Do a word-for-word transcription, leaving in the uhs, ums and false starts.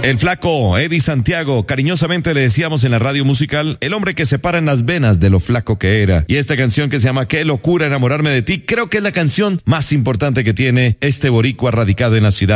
El flaco Eddie Santiago, cariñosamente le decíamos en la radio musical, el hombre que se para en las venas de lo flaco que era. Y esta canción que se llama Qué locura enamorarme de ti, creo que es la canción más importante que tiene este boricua radicado en la ciudad